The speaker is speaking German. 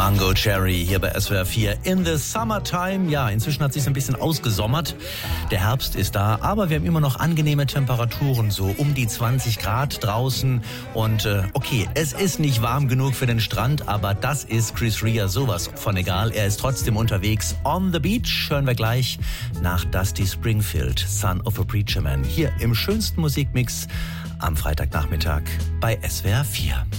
Mango Cherry hier bei SWR 4 in the Summertime. Ja, inzwischen hat es sich ein bisschen ausgesommert. Der Herbst ist da, aber wir haben immer noch angenehme Temperaturen, so um die 20 Grad draußen. Und okay, es ist nicht warm genug für den Strand, aber das ist Chris Rea sowas von egal. Er ist trotzdem unterwegs. On the Beach hören wir gleich nach Dusty Springfield, Son of a Preacher Man, hier im schönsten Musikmix am Freitagnachmittag bei SWR 4.